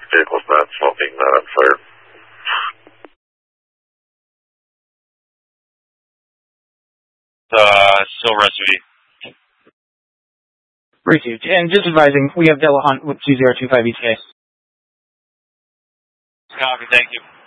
Vehicle's not smoking, not on fire. Still residue. Received. And just advising, we have Delahunt with 2025 ETA. Copy, thank you.